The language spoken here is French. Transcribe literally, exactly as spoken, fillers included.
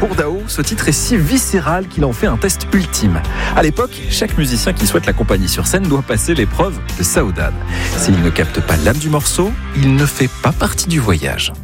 Pour Dao, ce titre est si viscéral qu'il en fait un test ultime. À l'époque, chaque musicien qui souhaite l'accompagner sur scène doit passer l'épreuve de Saudade. S'il ne capte pas l'âme du morceau, il ne fait pas partie du voyage.